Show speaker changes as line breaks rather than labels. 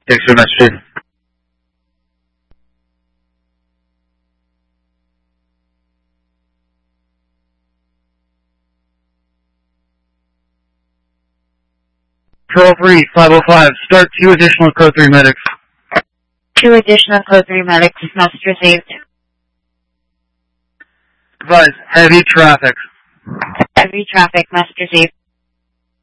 Thanks very much, Jason. Control 3, 505, start 2 additional Code 3 medics.
2 additional Code 3 medics must received.
Advise, heavy traffic.
Heavy traffic must receive.